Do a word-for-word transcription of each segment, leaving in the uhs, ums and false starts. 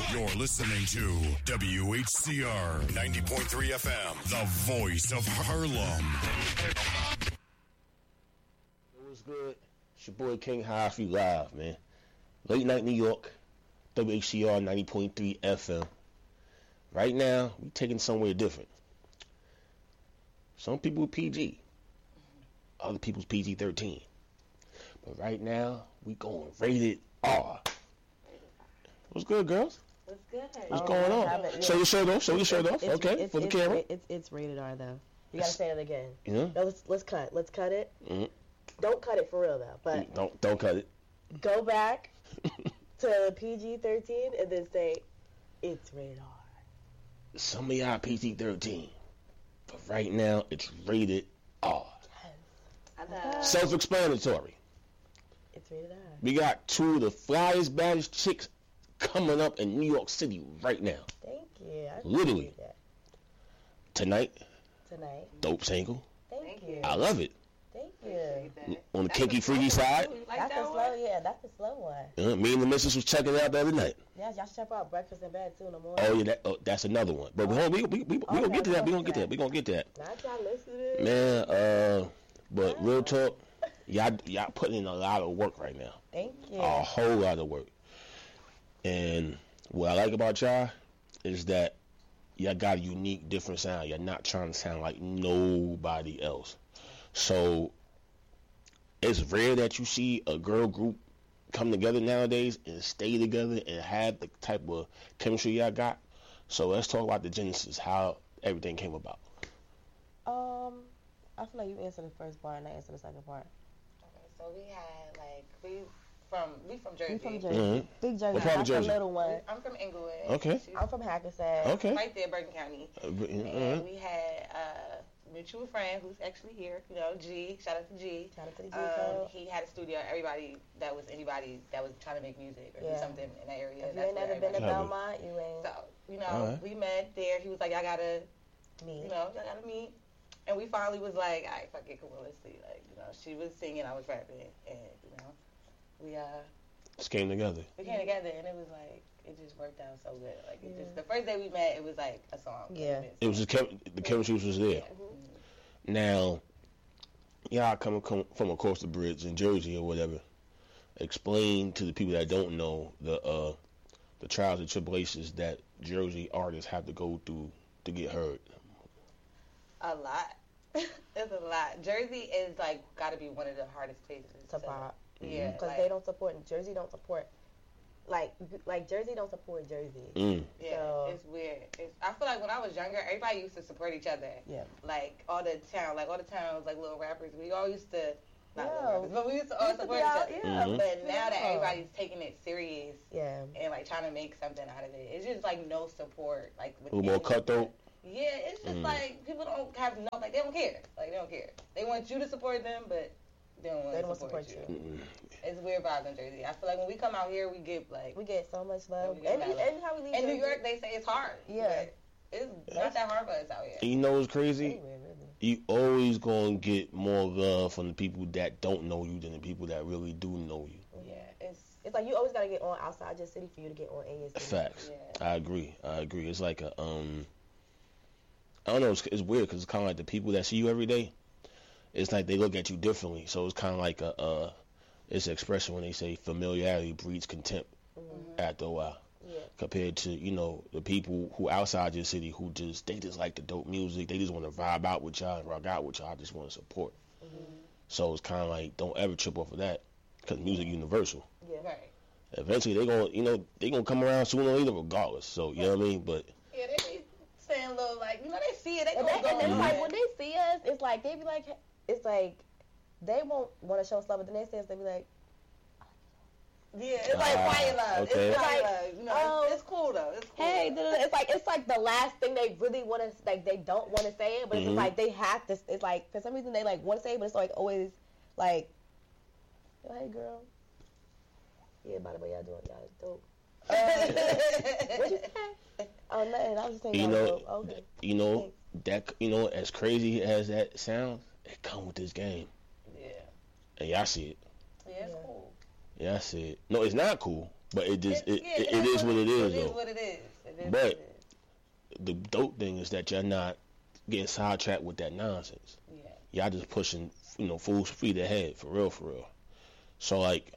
You're listening to W H C R ninety point three F M, the voice of Harlem. What's good? It's your boy King High Live, man. Late night New York, W H C R ninety point three F M. Right now, we taking somewhere different. Some people P G, other people's P G thirteen. But right now, we going rated R. What's good, girls? What's good? What's Oh, going on? it, yeah. Show your shirt off. Show your shirt off. It's, Okay, it's, for the it's, camera. It's, it's rated R though. You gotta say it again. Yeah. No, let's let's cut. Let's cut it. Mm-hmm. Don't cut it for real though. But don't don't cut it. Go back to P G thirteen and then say it's rated R. Some of y'all P G thirteen, but right now it's rated R. Yes. Self-explanatory. It's rated R. We got two of the flyest, baddest chicks coming up in New York City right now. Thank you. I Literally. that. Tonight. Tonight. Dope single. Thank, Thank you. you. I love it. Thank you. On the kinky, freaky side. Like that's that the one? slow. Yeah, that's the slow one. Uh, me and the missus was checking it out the other night. Yeah, y'all should check out Breakfast in Bed too in the morning. Oh yeah, that, oh, that's another one. But we we we we, we Okay, gonna get to that. We we'll gonna get to that. We gonna get to that. Not y'all listening. Man, uh, but real talk, y'all y'all putting in a lot of work right now. Thank you. A whole lot of work. And what I like about y'all is that y'all got a unique, different sound. You're not trying to sound like nobody else. So it's rare that you see a girl group come together nowadays and stay together and have the type of chemistry y'all got. So let's talk about the genesis, how everything came about. Um, I feel like you answered the first part and I answered the second part. Okay, so we had like we from we from Jersey. We from Jersey. Mm-hmm. Big Jersey. What part of That's Jersey? the little one. I'm from Inglewood. Okay. She's I'm from Hackensack. Okay. right there, Bergen County. Uh, And mm-hmm. we had a mutual friend who's actually here. You know, G. Shout out to G. Shout out to the G Um, code. he had a studio. Everybody that was anybody that was trying to make music or Yeah. do something in that area. If you that's ain't where never been to everybody- Have it. Belmont, you ain't So you know, Alright. we met there. He was like, "Y'all gotta, me. you know, y'all gotta meet." And we finally was like, "All right, fuck it, come on, let's see." Like, you know, she was singing, I was rapping, and you know, we uh. Just came together. We came together and it was like it just worked out so good. Like it just the first day we met, it was like a song. Yeah. It was just chem- the chemistry was there. Mm-hmm. Now, y'all coming come from across the bridge in Jersey or whatever. Explain to the people that don't know the uh, the trials and tribulations that Jersey artists have to go through to get heard. A lot. It's a lot. Jersey is like got to be one of the hardest places To pop. Yeah, Because like, they don't support, Jersey don't support, like, like Jersey don't support Jersey. Mm. Yeah, So- it's weird. It's, I feel like when I was younger, everybody used to support each other. Yeah. Like all the town, like all the towns, like little rappers. We all used to. Not Yeah. little rappers, but we used to all Used to support be each out- other. yeah, Mhm. But now that yeah. everybody's taking it serious Yeah. and like trying to make something out of it, it's just like no support. Like with A little more any- cutthroat. Yeah, it's just Mm. like people don't have no like they don't care. Like they don't care. They want you to support them, but they don't want They to don't support, support you. Mm-mm. It's weird vibes in Jersey. I feel like when we come out here, we get like We get so much love. We get And, mad and, love. how we leave in New Jersey- York. They say it's hard. Yeah. but it's not that hard for us out here. And you know what's crazy? Anywhere, really. You always gonna get more love from the people that don't know you than the people that really do know you. Yeah, it's It's like you always gotta get on outside your city for you to get on in your city. Facts. yeah. I agree. I agree. It's like a um. I don't know. It's, it's weird because it's kind of like the people that see you every day. It's like they look at you differently. So it's kind of like a uh, it's an expression when they say familiarity breeds contempt Mm-hmm. after a while. Yeah. Compared to you know the people who outside your city who just they just like the dope music. They just want to vibe out with y'all and rock out with y'all. Just want to support. Mm-hmm. So it's kind of like don't ever trip off of that because music universal. Yeah. Right. Eventually they gonna you know they gonna come around sooner or later regardless. So you know what I mean. But Yeah, they be saying little like you know they see it. They And, gonna they, go and it's on like it. when they see us, it's like they be like, it's like they won't want to show us love, but then they say us, they be like, Yeah, it's like Ah, quiet love. okay. It's Like, quiet love. You know, oh, it's, it's cool though. It's cool. hey, da, da, da. It's like it's like the last thing they really want to like. They don't want to say it, but Mhm. it's like they have to. It's like for some reason they like want to say it, but it's like always like, yo, hey girl. Yeah, by the way, y'all doing y'all dope. Uh, what you say? Oh, nothing. I was just saying. you y'all know, dope. Okay. you know that you know as crazy as that sounds, it come with this game, Yeah. and y'all see it. Yeah, it's Yeah. cool. Yeah, I see it. No, it's not cool. But it just it, yeah, it, it it is what it is It is though. what it is. It is But- what it is. The dope thing is that you're not getting sidetracked with that nonsense. Yeah. Y'all just pushing, you know, full speed ahead for real, for real. So like,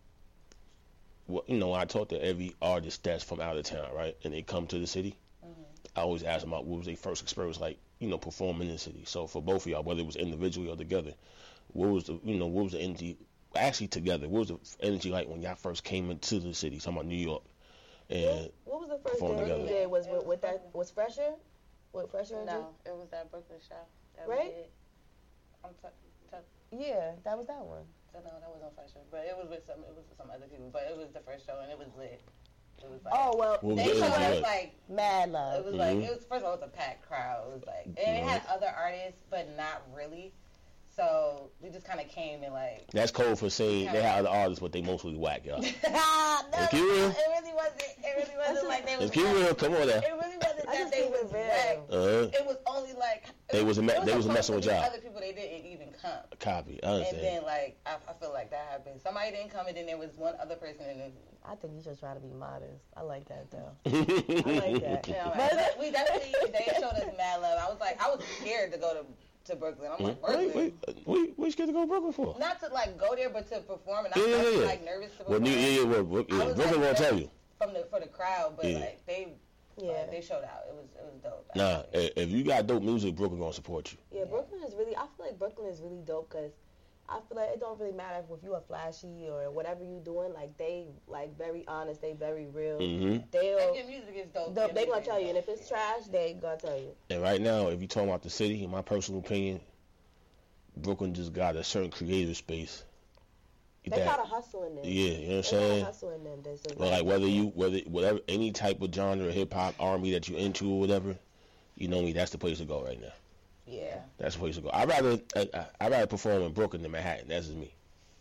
what you know, I talk to every artist that's from out of town, right, and they come to the city. Mm-hmm. I always ask them about what was their first experience like, you know, performing in the city. So for both of y'all, whether it was individually or together, what was the, you know, what was the energy? Actually, together, what was the energy like when y'all first came into the city? Talking about New York, and What was the first perform thing you together. did? Was It with, was with that Brooklyn. was Fresher? With Fresher? and No, it was that Brooklyn show. That Right? We did. I'm t- t- G? Yeah, that was that one. no, that wasn't Fresher, but it was with some. It was with some other people, but it was the first show and it was lit. It was like. Oh well, What was They the showed energy us like? like. Mad It Love. was like Mhm. it was first of all it was a packed crowd. It was like and it had other artists, but not really. So we just kind of came and like. that's code for saying they had other artists, but they mostly whack, y'all. no, If you will. it really wasn't. It really wasn't like they was. If you will, come on there. It really wasn't I that just they think was it's real. whack. Uh, It was only like They was a me- it they was supposed messing to with be y'all. Other people they didn't even come, copy. I and understand. then like I, I feel like that happened. Somebody didn't come, and then there was one other person, and then I think you should try to be modest. I like that though. I I like that. you know, But- like, we definitely they showed us mad love. I was like I was scared to go to to Brooklyn. I'm like Brooklyn. Wait, wait, wait, what you scared to go to Brooklyn for? Not to like go there, but to perform, and Yeah, I'm yeah, actually yeah. like nervous to Well, perform New, yeah, yeah, well, Brook- I yeah, was, Brooklyn like, won't tell ready. you. from the for the crowd, but Yeah. like they Yeah. like, they showed out. It was it was dope. Nah, actually. i- if you got dope music, Brooklyn gonna support you. Yeah, Brooklyn is really. I feel like Brooklyn is really dope because I feel like it don't really matter if you are flashy or whatever you doing. Like they like very honest. They very real. hmm They'll And your music is dope. they Your they gonna music tell is you, and if it's trash, they gonna tell you. And right now, if you talking about the city, in my personal opinion, Brooklyn just got a certain creative space. They that- got a hustle in them. yeah, you know what I'm They got a saying? hustle in them. That's just Well, like whether you whether whatever any type of genre, hip hop, R and B that you're into or whatever, you know me, that's the place to go right now. yeah. That's the place to go. I'd rather I, I, I'd rather perform in Brooklyn than Manhattan. That's just me.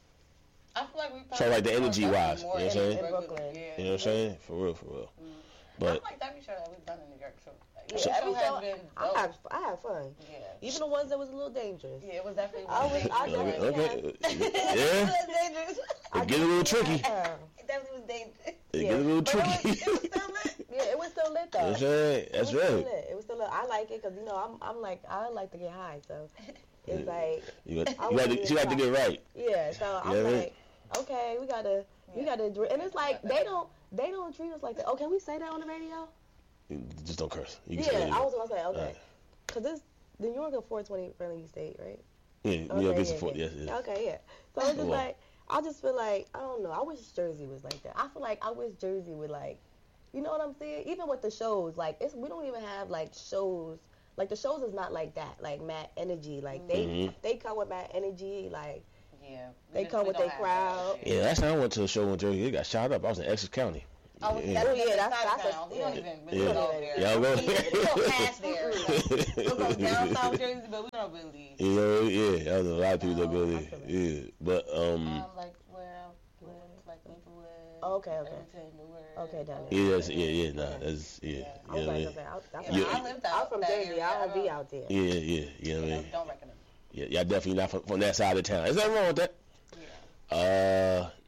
I feel like we So, probably like, the more energy definitely wise, more you know what I'm in saying? In Brooklyn. Yeah. You know what I'm saying? For real, for real. I But feel like every show that we've done in New York, so like, Yeah, the every show show, has been I dope. had I had fun. Yeah. Even the ones that was a little dangerous. Yeah, it was definitely. I was- I dangerous. definitely okay, It yeah, was dangerous. it get a little tricky. Yeah, It definitely was dangerous. It Yeah. get a little But it was, tricky. it was still lit. yeah, it was still lit You though. know what I'm saying? That's it was still right. lit. It was still lit. I like it because you know I'm I'm like I like to get high, so it's Yeah. like You got, I you got wanna to, you got to get right. yeah. So I'm Yeah, right. like, okay, we gotta we Yeah. gotta do- and it's like they don't they don't treat us like that. Oh, can we say that on the radio? Just don't curse. You can say Yeah, it. I was gonna say okay, Alright. cause this New York a four twenty friendly state, right? Yeah, New York Okay, is yeah, support. yeah. Yes, yes. Okay, yeah. So it's just Well. like I just feel like I don't know. I wish Jersey was like that. I feel like I wish Jersey would like, you know what I'm saying? Even with the shows, like it's we don't even have like shows. Like the shows is not like that. Like mad energy. Like they Mhm. they come with mad energy. Like Yeah. we They just- come we with don't their have crowd. that. Yeah, last time I went to a show in Jersey, it got shot up. I was in Essex County. Oh, Yeah. that's, Oh, yeah, yeah, that's- that's, that's a- town. We don't yeah. even really Yeah. go there. Y'all go- We, we go past there. Like, we'll go down South Jersey, but we don't really. You know, yeah, I was a lot of people that go Oh, I there. feel it. Yeah, but um, Um, like where I live, like Maplewood. Okay, okay. Edmonton, Newark. Okay, down yeah, that's, yeah, yeah, nah, that's yeah, Yeah. you I know was what I like, mean? okay, I, that's Yeah, Yeah. I lived I'm out from that Jersey. area. I don't be out there. Yeah, yeah, you know what I Yeah, mean? don't recommend. Yeah, y'all definitely not from, from that side of town. Is that wrong with that? Yeah. Uh,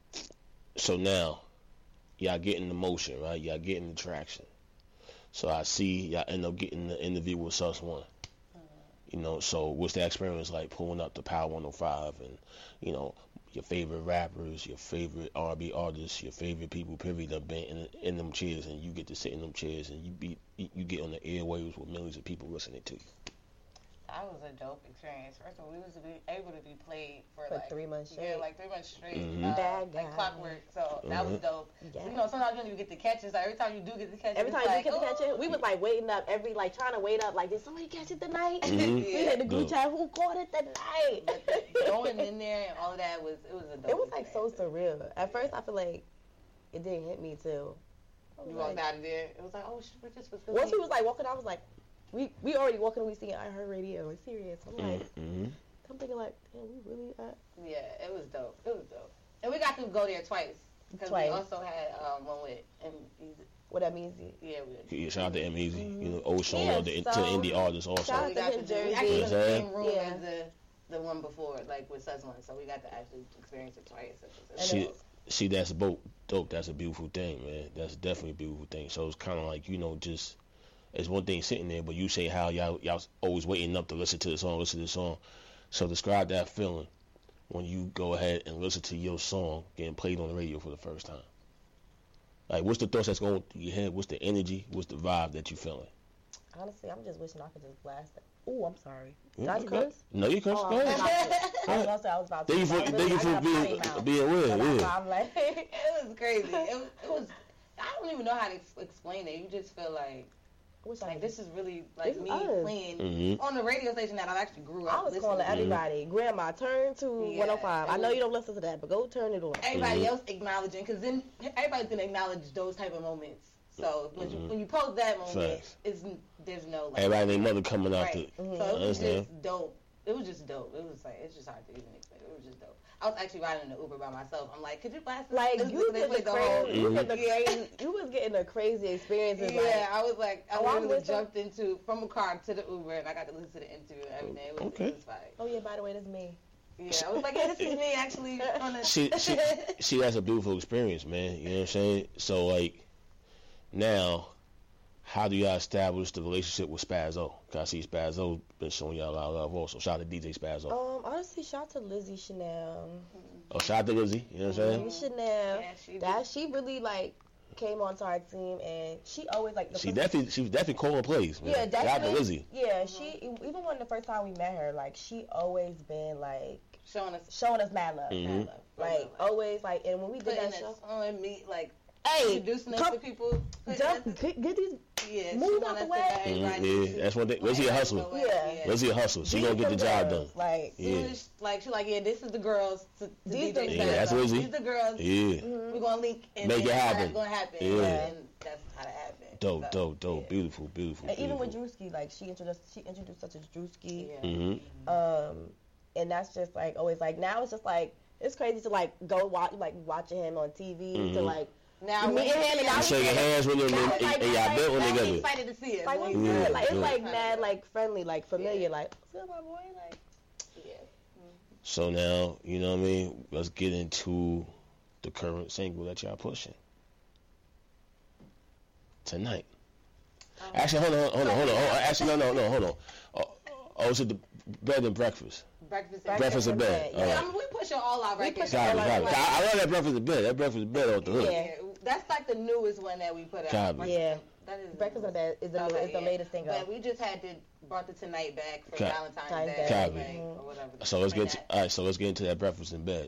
so now, y'all getting the motion, right? Y'all getting the traction. So I see y'all end up getting the interview with Sus One. You know, so what's that experience like pulling up the Power one oh five and, you know, your favorite rappers, your favorite R and B artists, your favorite people, period, that been in, in them chairs, and you get to sit in them chairs and you be you get on the airwaves with millions of people listening to you. That was a dope experience. First of all, we was to be able to be played for, For like three months Yeah, straight. like three months straight. Mhm. Uh, Bad like guy. clockwork. So that was Mhm. dope. Yeah. You know, sometimes you don't even get to catch it. So every time you do get to catch it, Every it's time like, you get to catch it, oh. we was like waiting up every like trying to wait up like did somebody catch it tonight? Mhm. We had the group Good. chat who caught it tonight. But going in there and all of that was it was a dope. It was like so experience. surreal. At first, I feel like it didn't hit me too. I was You like- walked out of there. It was like, oh, shit, we just was. Once we was like walking, I was like, we we already walking. We seeing I Heard Radio. It's serious. I'm like, Mm-hmm. I'm thinking like, damn, we really at Yeah, it was dope. It was dope. And we got to go there twice because we Twice. also had um, one with and what that means. yeah, we. Yeah, shout out to M Easy. You know, always showing Yeah, love to, so- to indie artists also. shout out We to got him, to do. We Jersey. actually was in the Yeah. same room Yeah. as the the one before, like with Sutherland, so we got to actually experience it twice. See, see, that's dope. Dope. That's a beautiful thing, man. That's definitely a beautiful thing. So it's kind of like, you know, just it's one thing sitting there, but you say how y'all y'all always waiting up to listen to the song, listen to the song. So describe that feeling when you go ahead and listen to your song getting played on the radio for the first time. Like, what's the thoughts that's going through your head? What's the energy? What's the vibe that you feeling? Honestly, I'm just wishing I could just blast it. Oh, I'm sorry. Did Mm, I okay. curse? No, you curse. Oh, Go I was ahead. about to. I was about to. I was about to. Thank you for, I thank really- you I for got a being, potty mouth. being aware. So that's why Yeah. I'm like, It was crazy. It, was- it was. I don't even know how to ex- explain it. You just feel like I wish I like could- this is really like This me is us. playing Mhm. on the radio station that I actually grew I up was listening calling to. everybody, Grandma, turn to Yeah, one oh five. I it know was- you don't listen to that, but go turn it on. Everybody Mhm. else acknowledging, because then everybody's gonna acknowledge those type of moments. So when you Mhm. when you post that moment, Facts. it's there's no like Everybody and their mother coming out right. to. Mhm. So it was Understand. just dope. It was just dope. It was like it's just hard to even explain. It was just dope. I was actually riding in the Uber by myself. I'm like, could you blast this? Like this you they get the played the whole. crazy, you Mhm. get the Yeah. crazy, you was getting the crazy experiences. Yeah, Like, I was like, I Oh, I'm literally with you. jumped into from a car to the Uber, and I got to listen to the interview and everything. It was, Okay. it was fine. oh yeah, by the way, that's me. Yeah, I was like, yeah, this is me actually on the. See, see, see, that's a beautiful experience, man. You know what I'm saying? So, like, now, how do y'all establish the relationship with Spazzo? Cause I see Spazzo been showing y'all a lot of love also. Shout out to D J Spazzo. Um, honestly, shout out to Lizzie Chanel. Oh, shout out to Lizzie. You know what I'm saying? Lizzie Chanel. Yeah, she That she really like came onto our team, and she always like the She first- definitely, she was definitely calling plays, man. Yeah, Shout out to definitely. Lizzie. Yeah, she even when the first time we met her, like she always been like showing us. showing us mad love, Mhm. mad love, like real love. always like. And when we did Putting that show, us on me, like hey, introducing us come, to people. putting jump, us- get, get these. yeah, she move want out us the to way. let Mhm, everybody yeah, see- that's one thing. Lizzie a let hustler. everybody know, Yeah. Lizzie a hustle. She these gonna get the the job girls, done. Like, Yeah. Soon as, like she's like, yeah, this is the girls to, to These D J the- Yeah, that's Spazzo. Lizzie. These the girls. Yeah. mhm. We're gonna link and Make it that's how happen. That's gonna happen. Yeah. And that's how it happened. Dope, So, dope, dope. yeah. Beautiful, beautiful. and even with beautiful. Drewski, like she introduced she introduced us to Drewski. Yeah. Mm-hmm. Um, and that's just like always like now it's just like it's crazy to like go watch like watching him on T V to Mhm. like Now Me we and him and I was- Shaking hands with them Now and, it's like- and y'all like- building now we together. excited to see it. like Like, we Yeah, good, like it's yeah. like mad like friendly like familiar Yeah. like feel my boy like yeah. So now, you know what I mean? Let's get into the current single that y'all pushing tonight. Um, Actually, hold on, hold on, hold on. Hold on. Actually, no, no, no, hold on. Oh, oh, is it the bed and breakfast? breakfast and Breakfast in bed. Yeah. All Yeah, right. I mean, we pushing all our We records. pushing Got it, all got it. like- I, I love that breakfast in bed. That breakfast in bed off the hook. Yeah. That's like the newest one that we put out. Copy. Breakfast Yeah. in- That is the Breakfast in the newest. Bed is the new, Okay, is the yeah. latest single. But we just had to brought the Tonight back for Copy. Valentine's Valentine's Day, Copy. like, Mhm. or whatever. So let's like get to, that. all right. So let's get into that breakfast in bed.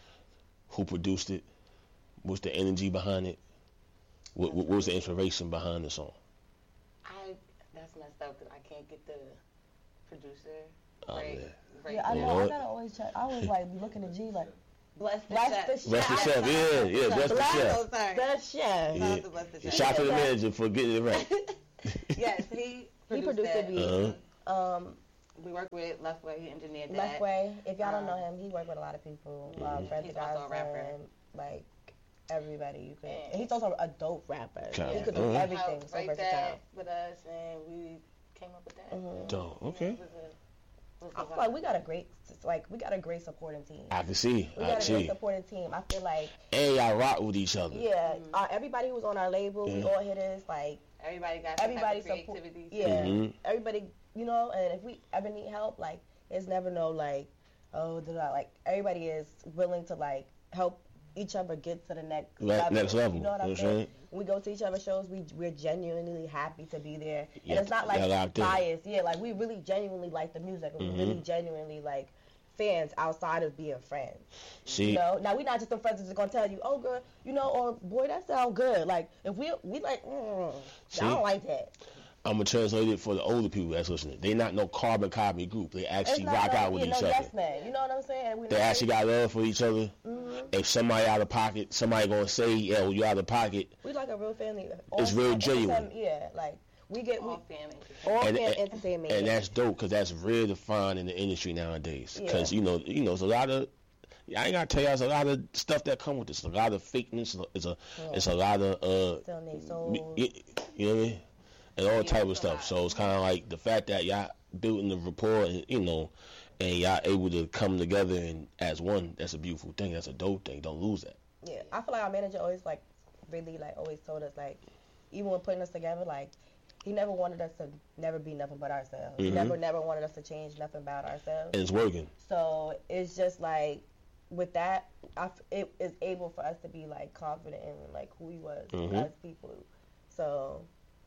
Who produced it? What's the energy behind it? What, what was the inspiration behind the song? I that's messed up because I can't get the producer. Oh, right, man. right Yeah, I You know. know I what? gotta always check. I always like be looking at G like Bless the bless chef. the chef. Bless the chef. Yeah, yeah. Bless the Bless chef. Oh, sorry. The chef. Yeah. to Bless the chef. Shout out to the Yeah. manager for getting it right. Yes, he He produced, produced that. the beat. Uh-huh. Um, We work with Leftway. He engineered that. Left Way. If y'all don't know Um, him, he worked with a lot of people. Mhm. Um, Fred He's also a rapper. Johnson, like everybody you could. Yeah. And he's also a dope rapper. Okay. He could do Alright. everything. Helped So write versatile. that with us, and we came up with that. Mhm. Dope. Okay. It was a- it was a I feel vibe. like we got a great, like we got a great supporting team. I can see. We I got can a great see. supporting team. I feel like, And y'all rock with each other. yeah, Mhm. uh, everybody who was on our label, we Yeah. all hitters. Like Everybody got some everybody type of support. creativity. Yeah, Mhm. everybody, you know. And if we ever need help, like it's never no like, oh, da, da, like everybody is willing to like help each other get to the next Le- level. next level. You know what I'm You know what I'm saying? saying? When we go to each other's shows, we we're genuinely happy to be there, Yeah, and it's not like y'all locked in. biased. Yeah, like we really genuinely like the music, and Mhm. we really genuinely like fans outside of being friends. See, You know, now we're not just the friends that's gonna tell you, oh girl, you know, or boy, that sound good. Like if we we like, mm, See? I don't like that. I'm gonna translate it for the older people that's listening. They not no carbon copy group. They actually It's not rock no, out with yeah, each no other. yes man. You know what I'm saying? We They actually got love for each other. hmm If somebody out of pocket, somebody gonna say, "Yo, you out of pocket." We like a real family. It's real fan- genuine. entertainment- Yeah, like we get we All family. all And- fan and- entertainment. And that's dope because that's rare to find in the industry nowadays. Because Yeah. you know, you know, it's a lot of. I ain't gotta tell you, there's a lot of stuff that come with this. A lot of fakeness. It's a, Yeah. it's a lot of uh, Still need me- souls. you, you know what I mean, and all Yeah, type of it's a stuff. lot. So it's kind of like the fact that y'all building the rapport, and you know, and y'all able to come together and as one, that's a beautiful thing. That's a dope thing. Don't lose that. Yeah, I feel like our manager always like really like always told us like even when putting us together like he never wanted us to never be nothing but ourselves. Mm-hmm. He never never wanted us to change nothing about ourselves. And it's working. So it's just like with that, I f it is able for us to be like confident in like who we was Mm-hmm. as people. So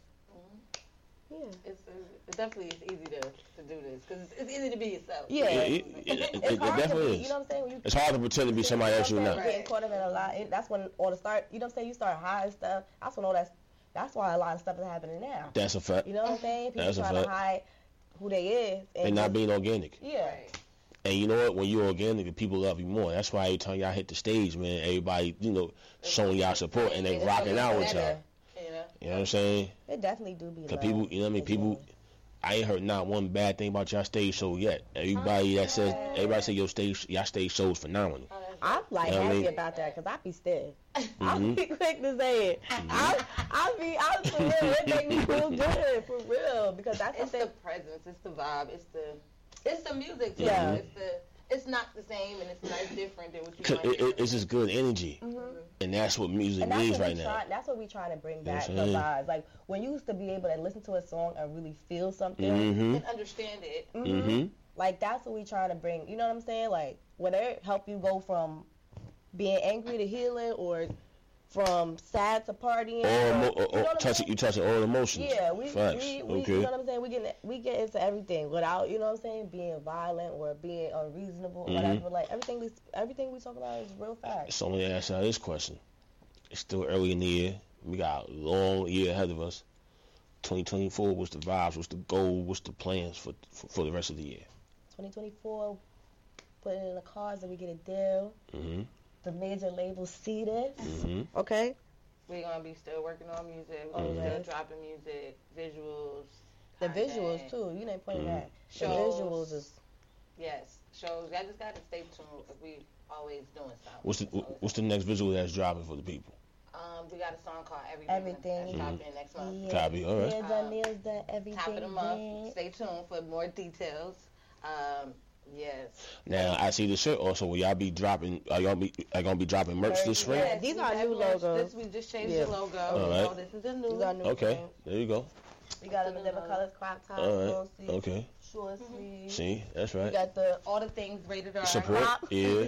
yeah, It's, it definitely is easy to, to do this because it's, it's easy to be yourself. yeah. Yeah, it, it, it, It's it hard to definitely be, is. you know what I'm saying? When you It's hard to pretend to be somebody else you're you know not. what I'm saying? Getting caught up in a lot. And that's when all the start. You know what I'm saying? You start hiding stuff. That's when all that's. That's why a lot of stuff is happening now. That's a fact. You know what I'm saying? People That's a trying to fact. hide who they is and, And not just- being organic. Yeah. Right. And you know what? When you're organic, the people love you more. That's why every time y'all hit the stage, man, everybody, you know, showing y'all support and they It's rocking out with better, y'all. You know? You know what I'm saying? It definitely do be. Cause love people, you know what I mean? and People, joy. I ain't heard not one bad thing about y'all stage show yet. Everybody that says, everybody say your stage, y'all stage show is phenomenal. Oh, that's I'm like You know what I happy mean? about that because I be still. I Mhm. be quick to say it. I I be I for real. It make me feel good for real because that's It's something. the presence, it's the vibe, it's the it's the music too. Yeah. It's the it's not the same and it's not different than what you Cause might it, it, hear. it's just good energy, and that's what music And that's needs what right we now. try, That's what we trying to bring You know back what the I'm saying? vibes. Like when you used to be able to listen to a song and really feel something. Mm-hmm. and understand it. Mhm. Mm-hmm. Like that's what we trying to bring. You know what I'm saying? Like whether it help you go from being angry to healing or from sad to partying. All or- emo- you or, know or what I'm touching, saying? you touching all emotions. Yeah, we, Facts. we, we Okay. you know what I'm saying? We get we get into everything without, you know what I'm saying, being violent or being unreasonable or Mhm. whatever. Like everything we everything we talk about is real facts. So let me ask y'all this question. It's still early in the year. We got a long year ahead of us. twenty twenty-four, what's the vibes? What's the goal? What's the plans for for, for the rest of the year? twenty twenty-four, put it in the cards and we get a deal. Mm-hmm. The major labels see this. Mm-hmm. Okay. We're gonna be still working on music, we're Mhm. still dropping music, visuals. The content. visuals too. You didn't point Mhm. that. The Shows. visuals is Yes, shows. I just gotta stay tuned because we always doing something. What's the So, what's the next visual that's dropping for the people? Um, we got a song called Everything. Everything. That's dropping next month. yeah. Copy, all right. Nails done, nails done, everything. Top of the month. done. Stay tuned for more details. Um, yes. Now I see the shirt also. Will y'all be dropping? Are y'all be are gonna be dropping merch this Merch, spring? yeah. Yes, these we are have new merch. logos. This, we just changed Yeah. the logo. All So right. this is a new. These are new Okay, things. there you go. We got them Still in different in colors, crop tops, All right. long sleeves, Okay. short sleeves. See, that's We right. got the All the things rated R. Support. Yeah.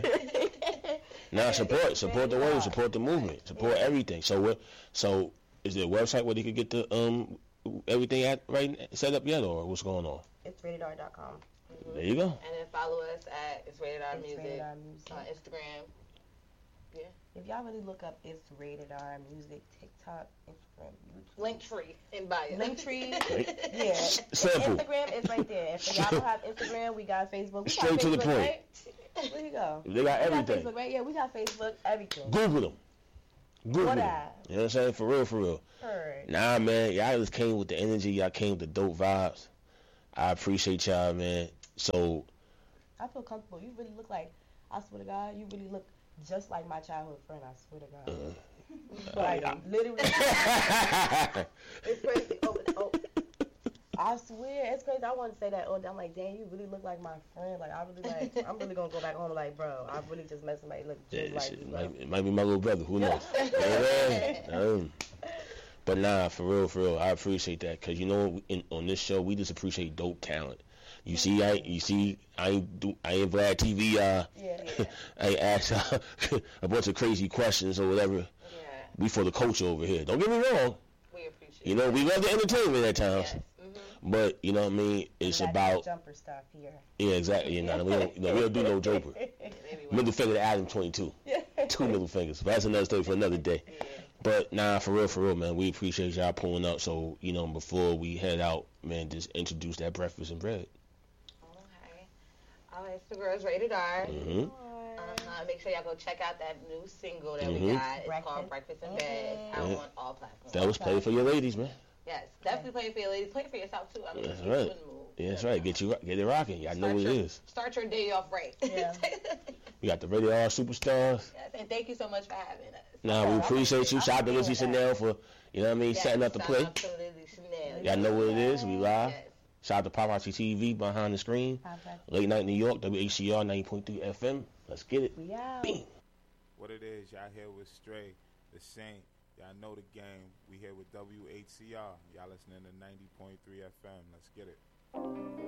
Now support, support the wave, support the movement, support everything. So what? So is there a website where they could get the um everything at right set up yet, or what's going on? It's rated R dot com. There you go. And then follow us at It's Rated R It's Music rated R music. on Instagram. If y'all really look up It's Rated R Music, TikTok, Instagram, YouTube. Linktree in bio. Linktree. Right. Yeah. Simple. Instagram is right there. If y'all don't have Instagram, we got Facebook. We Straight got to the Facebook, point. Right? There you go. They got We got everything. Facebook, right? Yeah, we got Facebook, everything. Google them. Google What them. I? You know what I'm saying? For real, for real. Heard. Nah, man, y'all just came with the energy. Y'all came with the dope vibes. I appreciate y'all, man. So, I feel comfortable. You really look like, I swear to God, you really look just like my childhood friend, I swear to God. uh, Like, I- literally. It's crazy. Oh, oh. I swear, it's crazy. I want to say that. Oh, I'm like, dang, you really look like my friend. Like, I really like. I'm really gonna go back home. Like, bro, I really just met somebody look just yeah, like shit, you. it, Bro. might, it might be my little brother. Who knows? You know what I mean? Um, but nah, for real, for real, I appreciate that because you know, in, on this show, we just appreciate dope talent. You see, I you see, I ain't do, I ain't Vlad T V. Uh, Yeah. I ain't ask uh, a bunch of crazy questions or whatever. Yeah, We for the culture over here. Don't get me wrong. we appreciate You know, we love the entertainment at it. times. Yes. Mm-hmm. But you know what I mean? It's We got about jumper stuff here. yeah, exactly. You know, we don't, you know, we don't do no joker. Middle finger to Adam twenty-two. Two middle fingers. But that's another story for another day. Yeah. But nah, for real, for real, man. We appreciate y'all pulling up. So you know, before we head out, man, just introduce that breakfast and bread. Okay. All right, it's the Girls Rated R. Mm-hmm. Uh-huh. Make sure y'all go check out that new single that Mhm. we got. It's Breakfast. called Breakfast in Bed. Out Yeah. on all platforms. That was play for your ladies, man. Yes, definitely play it for your ladies. Play it for yourself too. I mean, That's keep right. you in the mood. Yeah, that's right. Get you get it rocking. Y'all know Start what it your- is. Start your day off right. Yeah. We got the Radio R Superstars. Yes, and thank you so much for having us. Nah, we I appreciate you. appreciate- Shout out to I Lizzie appreciate Chanel for, you know what I mean, Yes, setting up the shout play. out to Lily Chanel. Y'all know what it is. We live. Yes. Shout out to Paparazzi T V behind the screen. Paparazzi. Late Night New York, W H C R ninety point three F M. Let's get it. We out. Bing. What it is, y'all here with Stray, the Saint. Y'all know the game. We here with W H C R. Y'all listening to ninety point three F M. Let's get it.